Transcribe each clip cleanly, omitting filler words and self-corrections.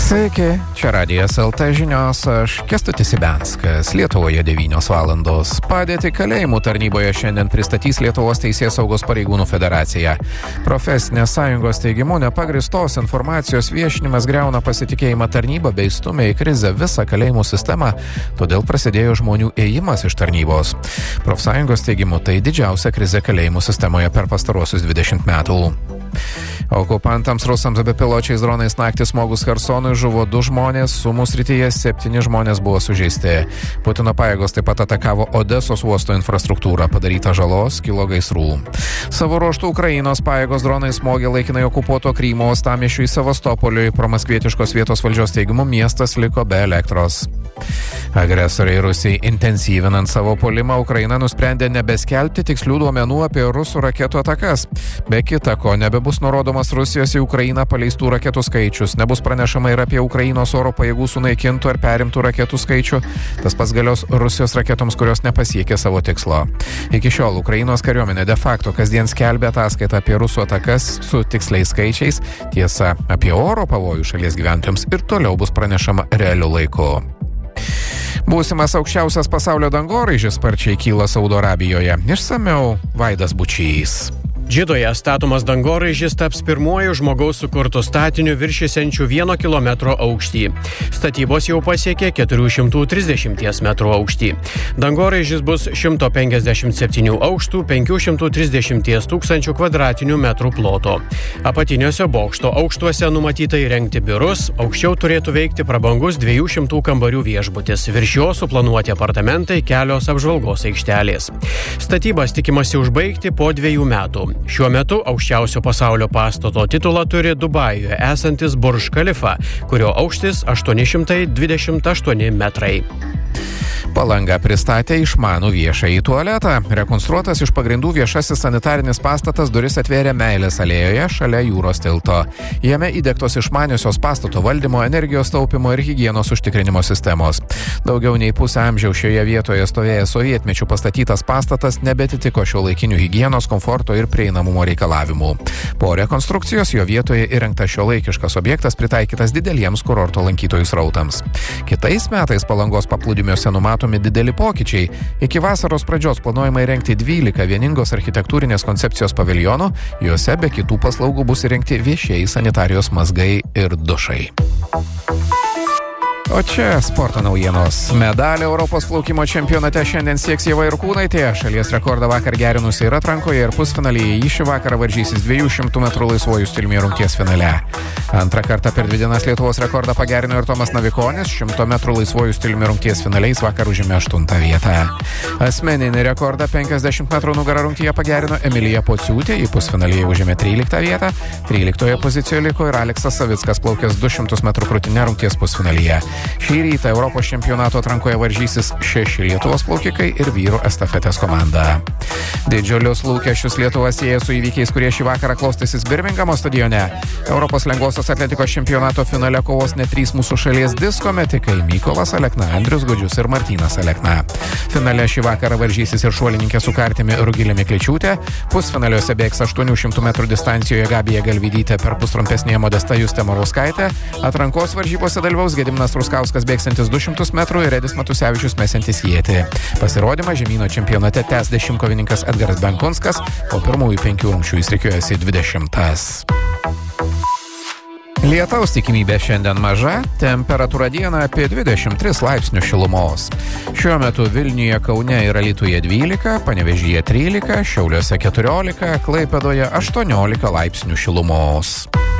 Sveiki, čia Radijas LT žinios, aš Kęstutis Ibenskas. Lietuvoje 9 valandos. Padėtį kalėjimų tarnyboje šiandien pristatys Lietuvos Teisėsaugos pareigūnų federacija. Profesinės sąjungos teigimu nepagristos informacijos viešinimas griauna pasitikėjimą tarnybą bei stumia į krizę visą kalėjimų sistemą, todėl prasidėjo žmonių ėjimas iš tarnybos. Profsąjungos teigimu tai didžiausia krizė kalėjimų sistemoje per pastaruosius 20 metų. Okupantams rusams bepiločiais dronais naktį smogus Chersonui žuvo 2 žmonės, Sumų srityje 7 žmonės buvo sužeisti. Putino pajėgos taip pat atakavo Odesos uosto infrastruktūrą, padaryta žalos, kilo gaisrų. Savo ruožtų Ukrainos pajėgos dronai smogė laikinai okupuoto Krymo uostamiesčiui Sevastopoliui. Promaskvietiškos vietos valdžios teigimu miestas liko be elektros. Agresoriai Rusijai intensyvinant savo puolimą, Ukraina nusprendė nebeskelbti tikslių duomenų apie rusų raketų atakas. Be kita ko, nebebus nurodomas Rusijos į Ukrainą paleistų raketų skaičius, nebus pranešama ir apie Ukrainos oro pajėgų sunaikintų ar perimtų raketų skaičių. Tas pats galios Rusijos raketoms, kurios nepasiekė savo tikslo. Iki šiol Ukrainos kariuomenė de facto kasdien skelbia ataskaitą apie rusų atakas su tiksliais skaičiais. Tiesa, apie oro pavojų šalies gyventojams ir toliau bus pranešama realiu laiku. Būsimas aukščiausias pasaulio dangoraižis sparčiai kyla Saudo Arabijoje. Išsamiau Vaidas Bučys. Džidoje statomas dangoraižis taps pirmuoju žmogaus sukurtų statiniu viršysiančiu 1 kilometro aukštį. Statybos jau pasiekė 430 metrų aukštį. Dangoraižis bus 157 aukštų, 530 tūkstančių kvadratinių metrų ploto. Apatiniuose bokšto aukštuose numatyta įrengti biurus, aukščiau turėtų veikti prabangus 200 kambarių viešbutis, virš jo suplanuoti apartamentai, kelios apžvalgos aikštelės. Statybas tikimasi užbaigti po 2 metų. Šiuo metu aukščiausio pasaulio pastato titulą turi Dubajuje esantis Burj Khalifa, kurio aukštis 828 metrai. Palanga pristatė išmanų viešąjį tualetą. Rekonstruotas iš pagrindų viešasis sanitarinis pastatas duris atvėrė Meilės alėjoje šalia jūros tilto. Jame įdiegtos išmaniosios pastato valdymo, energijos taupimo ir higienos užtikrinimo sistemos. Daugiau nei pusę amžiaus šioje vietoje stovėjęs sovietmečių pastatytas pastatas nebetitiko šiuolaikinių higienos, komforto ir prieinamumo reikalavimų. Po rekonstrukcijos jo vietoje įrengtas šiuolaikiškas objektas pritaikytas dideliems kurorto lankytojų srautams. Kitais metais Palangos paplūdimiuose numatomi dideli pokyčiai. Iki vasaros pradžios planuojama įrengti 12 vieningos architektūrinės koncepcijos paviljonų, juose be kitų paslaugų bus įrengti viešieji sanitarijos mazgai ir dušai. O čia sporto naujienos. Medalį Europos plaukimo čempionate šiandien sieks Ieva Jurkūnaitė. Šalies rekordą vakar gerinusi ir atrankoje ir pusfinalyje. Jį šį vakarą varžysis 200 metrų laisvuoju stiliumi rungties finale. Antrą kartą per 2 dienas Lietuvos rekordą pagerino ir Tomas Navikonis. 100 metrų laisvuoju stiliumi rungties finaliais vakar užėmė 8 vietą. Asmeninį rekordą 50 metrų nugarą rungtyje pagerino Emilija Pociūtė. Į pusfinalyje užėmė 13 vietą. 13 pozicijoje liko ir Aleksas Savickas, plaukęs 200 metrų krūtine rungties pusfinalyje. Šį rytą Europos čempionato atrankoje varžysis 6 Lietuvos plaukikai ir vyrų estafetės komanda. Didžiulius lūkesčius Lietuva sieja su įvykiais, kurie šį vakarą klostysis Birmingamo stadione. Europos lengvosios atletikos čempionato finale kovos net 3 mūsų šalies disko metikai – Mykolas Alekna, Andrius Gudžius ir Martynas Alekna. Finale šį vakarą varžysis ir šuolininkė su kartimi Rugilė Mikličiūtė. Pusfinaliuose bėgs 800 metrų distancijoje Gabija Galvydytė, per pustrumpesnėje Modesta Justė Marauskaitė. Atrankos varžybose dalyvaus Gediminas Ruskauskas bėgsantis 200 metrų ir Edis Matusevičius mesantis ietį. Pasirodymą žemyno čempionate tęs 10-kovininkas Edgaras Benkunskas, po pirmųjų 5 rungčių jis rikiuojasi 20. Lietaus tikimybė šiandien maža, temperatūra dieną apie 23 laipsnių šilumos. Šiuo metu Vilniuje, Kaune ir Alytuje 12, Panevėžyje 13, Šiauliuose 14, Klaipėdoje 18 laipsnių šilumos.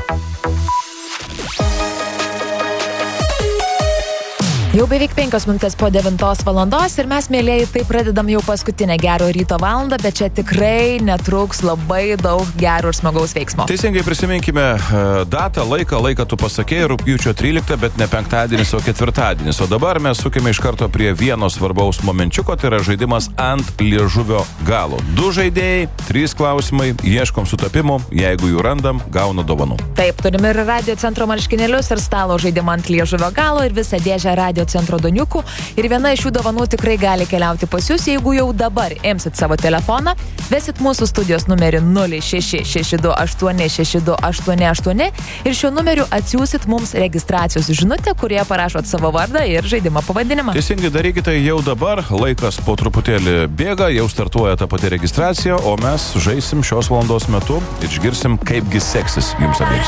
Jau beveik 5 minutės po 9 valandos ir mes, mėlėjai, taip pradedam jau paskutinę gero ryto valandą, bet čia tikrai netruks labai daug gero ir smagaus veiksmo. Teisingai prisiminkime datą, laiką tu pasakėjai, rugpjūčio 13, bet ne penktadienis, o ketvirtadienis. O dabar mes sukime iš karto prie vieno svarbaus momenčiuko, tai yra žaidimas ant liežuvio galo. 2 žaidėjai, 3 klausimai, ieškom sutapimų, jeigu jų randam, gauna dovanų. Taip, turim ir Radio Centro marškinėlius ir stalo žaidimą ant liežuvio galo ir visą dėžę Radio centro doniukų ir viena iš šių dovanų tikrai gali keliauti pas jūs, jeigu jau dabar imsit savo telefoną, vesit mūsų studijos numerį 0662862888 ir šiuo numeriu atsiųsit mums registracijos žinutę, kurie parašot savo vardą ir žaidimo pavadinimą. Teisingai darykite jau dabar, laikas po truputėlį bėga, jau startuoja ta pati registracija, o mes žaisim šios valandos metu ir išgirsim, kaipgi seksis jums abiems.